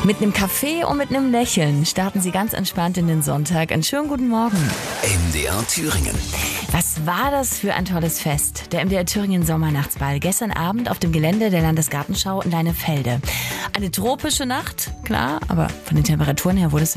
Mit einem Kaffee und mit einem Lächeln starten Sie ganz entspannt in den Sonntag. Einen schönen guten Morgen. MDR Thüringen. Was war das für ein tolles Fest? Der MDR Thüringen Sommernachtsball. Gestern Abend auf dem Gelände der Landesgartenschau in Leinefelde. Eine tropische Nacht, klar, aber von den Temperaturen her wurde es